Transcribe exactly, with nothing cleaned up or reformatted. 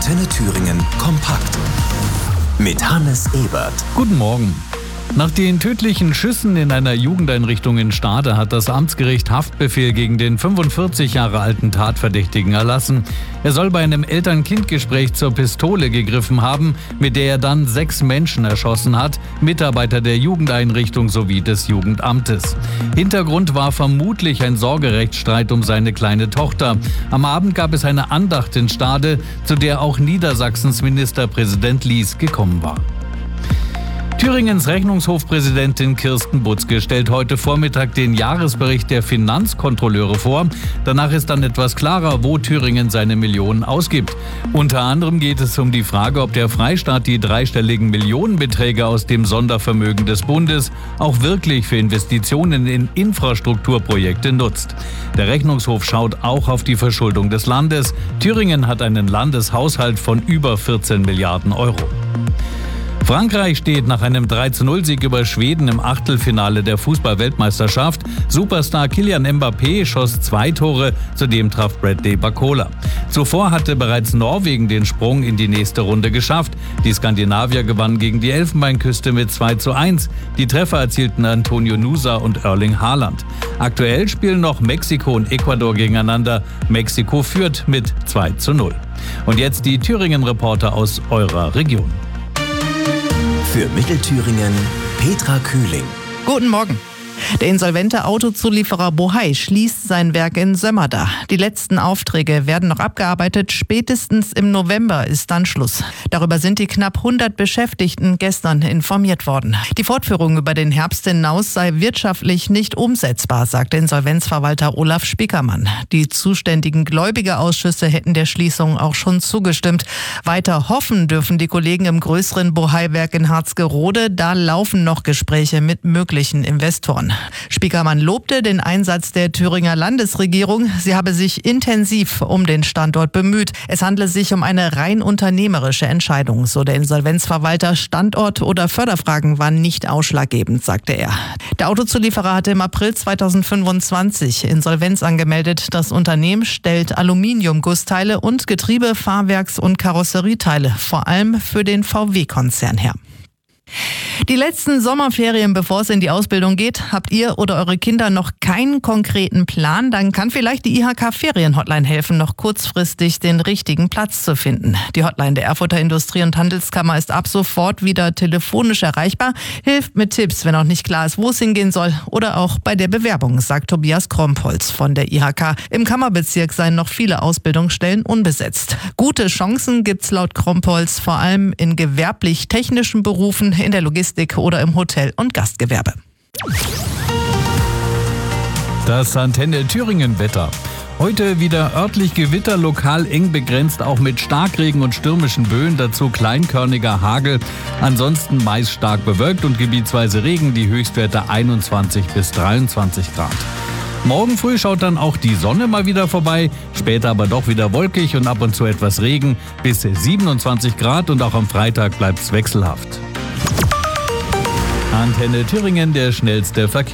Antenne Thüringen kompakt mit Hannes Ebert. Guten Morgen. Nach den tödlichen Schüssen in einer Jugendeinrichtung in Stade hat das Amtsgericht Haftbefehl gegen den fünfundvierzig Jahre alten Tatverdächtigen erlassen. Er soll bei einem Eltern-Kind-Gespräch zur Pistole gegriffen haben, mit der er dann sechs Menschen erschossen hat, Mitarbeiter der Jugendeinrichtung sowie des Jugendamtes. Hintergrund war vermutlich ein Sorgerechtsstreit um seine kleine Tochter. Am Abend gab es eine Andacht in Stade, zu der auch Niedersachsens Ministerpräsident Lies gekommen war. Thüringens Rechnungshofpräsidentin Kirsten Butzke stellt heute Vormittag den Jahresbericht der Finanzkontrolleure vor. Danach ist dann etwas klarer, wo Thüringen seine Millionen ausgibt. Unter anderem geht es um die Frage, ob der Freistaat die dreistelligen Millionenbeträge aus dem Sondervermögen des Bundes auch wirklich für Investitionen in Infrastrukturprojekte nutzt. Der Rechnungshof schaut auch auf die Verschuldung des Landes. Thüringen hat einen Landeshaushalt von über vierzehn Milliarden Euro. Frankreich steht nach einem drei zu null Sieg über Schweden im Achtelfinale der Fußball-Weltmeisterschaft. Superstar Kylian Mbappé schoss zwei Tore, zudem traf Bradley Barcola. Zuvor hatte bereits Norwegen den Sprung in die nächste Runde geschafft. Die Skandinavier gewannen gegen die Elfenbeinküste mit zwei zu eins. Die Treffer erzielten Antonio Nusa und Erling Haaland. Aktuell spielen noch Mexiko und Ecuador gegeneinander. Mexiko führt mit zwei zu null. Und jetzt die Thüringen-Reporter aus eurer Region. Für Mittelthüringen Petra Kühling. Guten Morgen. Der insolvente Autozulieferer Bohai schließt sein Werk in Sömmerda. Die letzten Aufträge werden noch abgearbeitet. Spätestens im November ist dann Schluss. Darüber sind die knapp hundert Beschäftigten gestern informiert worden. Die Fortführung über den Herbst hinaus sei wirtschaftlich nicht umsetzbar, sagte Insolvenzverwalter Olaf Spiekermann. Die zuständigen Gläubigerausschüsse hätten der Schließung auch schon zugestimmt. Weiter hoffen dürfen die Kollegen im größeren Bohai-Werk in Harzgerode. Da laufen noch Gespräche mit möglichen Investoren. Spiekermann lobte den Einsatz der Thüringer Landesregierung. Sie habe sich intensiv um den Standort bemüht. Es handle sich um eine rein unternehmerische Entscheidung, so der Insolvenzverwalter. Standort oder Förderfragen waren nicht ausschlaggebend, sagte er. Der Autozulieferer hatte im April zweitausendfünfundzwanzig Insolvenz angemeldet. Das Unternehmen stellt Aluminiumgussteile und Getriebe-, Fahrwerks- und Karosserieteile, vor allem für den V W-Konzern her. Die letzten Sommerferien, bevor es in die Ausbildung geht, habt ihr oder eure Kinder noch keinen konkreten Plan? Dann kann vielleicht die I H K-Ferien-Hotline helfen, noch kurzfristig den richtigen Platz zu finden. Die Hotline der Erfurter Industrie- und Handelskammer ist ab sofort wieder telefonisch erreichbar, hilft mit Tipps, wenn auch nicht klar ist, wo es hingehen soll, oder auch bei der Bewerbung, sagt Tobias Krompholz von der I H K. Im Kammerbezirk seien noch viele Ausbildungsstellen unbesetzt. Gute Chancen gibt's laut Krompholz vor allem in gewerblich-technischen Berufen, in der Logistik oder im Hotel- und Gastgewerbe. Das Antenne Thüringen-Wetter. Heute wieder örtlich Gewitter, lokal eng begrenzt, auch mit Starkregen und stürmischen Böen, dazu kleinkörniger Hagel. Ansonsten meist stark bewölkt und gebietsweise Regen, die Höchstwerte einundzwanzig bis dreiundzwanzig Grad. Morgen früh schaut dann auch die Sonne mal wieder vorbei, später aber doch wieder wolkig und ab und zu etwas Regen, bis siebenundzwanzig Grad, und auch am Freitag bleibt es wechselhaft. Antenne Thüringen, der schnellste Verkehr.